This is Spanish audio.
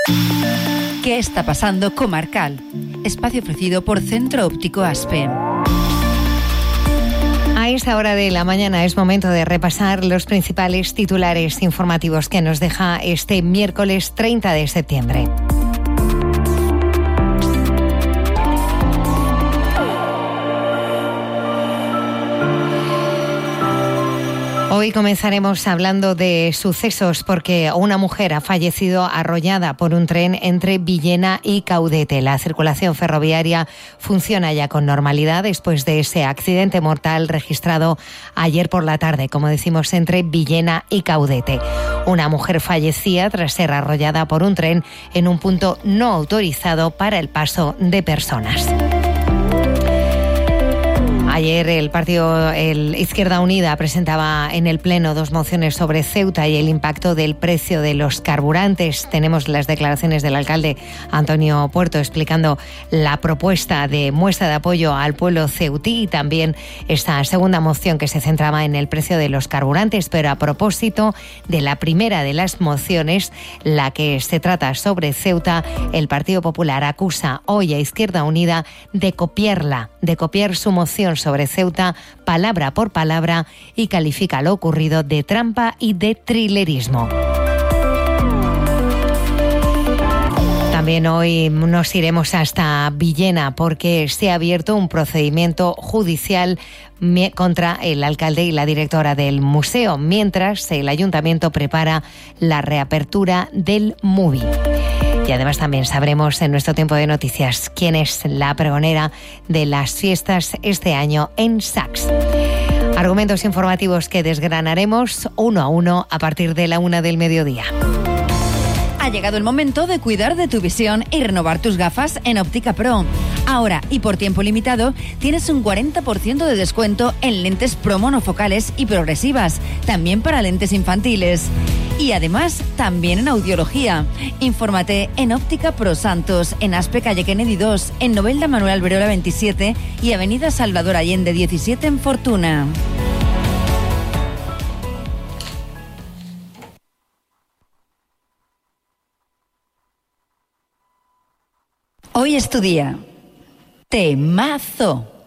¿Qué está pasando comarcal? Espacio ofrecido por Centro Óptico Aspen. A esta hora de la mañana es momento de repasar los principales titulares informativos que nos deja este miércoles 30 de septiembre. Hoy comenzaremos hablando de sucesos porque una mujer ha fallecido arrollada por un tren entre Villena y Caudete. La circulación ferroviaria funciona ya con normalidad después de ese accidente mortal registrado ayer por la tarde, como decimos, entre Villena y Caudete. Una mujer fallecía tras ser arrollada por un tren en un punto no autorizado para el paso de personas. Ayer el Izquierda Unida presentaba en el Pleno 2 mociones sobre Ceuta y el impacto del precio de los carburantes. Tenemos las declaraciones del alcalde Antonio Puerto explicando la propuesta de muestra de apoyo al pueblo ceutí y también esta segunda moción que se centraba en el precio de los carburantes. Pero a propósito de la primera de las mociones, la que se trata sobre Ceuta, el Partido Popular acusa hoy a Izquierda Unida de copiar su moción sobre Ceuta palabra por palabra y califica lo ocurrido de trampa y de trilerismo. También hoy nos iremos hasta Villena porque se ha abierto un procedimiento judicial contra el alcalde y la directora del museo, mientras el ayuntamiento prepara la reapertura del MUBI. Y además también sabremos en nuestro tiempo de noticias quién es la pregonera de las fiestas este año en Sax. Argumentos informativos que desgranaremos uno a uno a partir de la 1 del mediodía. Ha llegado el momento de cuidar de tu visión y renovar tus gafas en Óptica Pro. Ahora y por tiempo limitado tienes un 40% de descuento en lentes pro monofocales y progresivas, también para lentes infantiles. Y además, también en audiología. Infórmate en Óptica Pro Santos, en Aspe Calle Kennedy 2, en Novelda Manuel Alberola 27 y Avenida Salvador Allende 17 en Fortuna. Hoy es tu día. Temazo.